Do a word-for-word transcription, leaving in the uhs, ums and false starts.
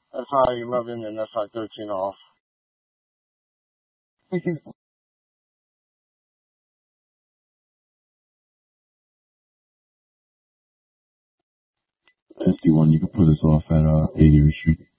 That's how eleven and that's how thirteen off. S D one, you can put us off at uh, eighty Street.